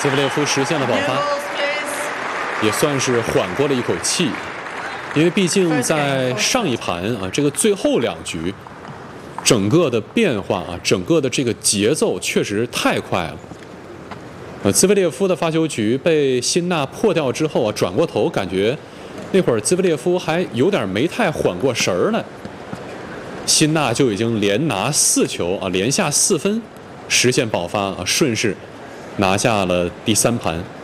兹维列夫实现了保发，也算是缓过了一口气，因为毕竟在上一盘啊，这个最后2局，整个的变化啊，整个的这个节奏确实太快了。兹维列夫的发球局被辛纳破掉之后啊，转过头感觉那会儿兹维列夫还有点没太缓过神儿来，辛纳就已经连拿4球啊，连下4分，实现保发啊，顺势拿下了第3盘。